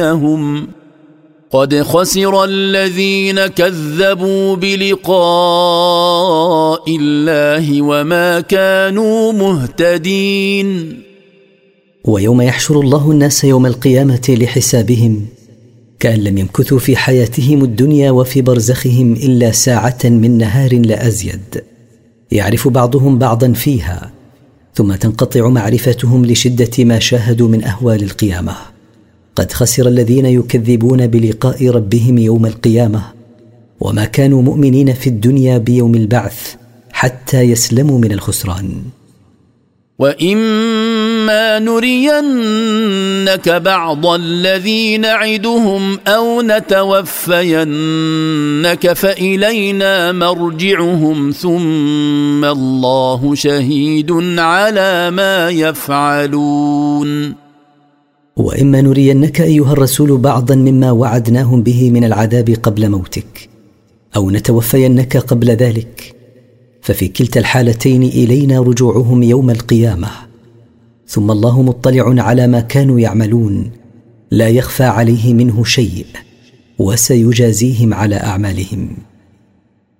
قد خسر الذين كذبوا بلقاء الله وما كانوا مهتدين. ويوم يحشر الله الناس يوم القيامة لحسابهم كأن لم يمكثوا في حياتهم الدنيا وفي برزخهم إلا ساعة من نهار لا أزيد، يعرف بعضهم بعضا فيها، ثم تنقطع معرفتهم لشدة ما شاهدوا من أهوال القيامة. قد خسر الذين يكذبون بلقاء ربهم يوم القيامة وما كانوا مؤمنين في الدنيا بيوم البعث حتى يسلموا من الخسران. وإما نرينك بعض الذي نعدهم أو نتوفينك فإلينا مرجعهم ثم الله شهيد على ما يفعلون. وإما نرينك أيها الرسول بعضا مما وعدناهم به من العذاب قبل موتك أو نتوفينك قبل ذلك، ففي كلتا الحالتين إلينا رجوعهم يوم القيامة، ثم الله مطلع على ما كانوا يعملون لا يخفى عليه منه شيء، وسيجازيهم على أعمالهم.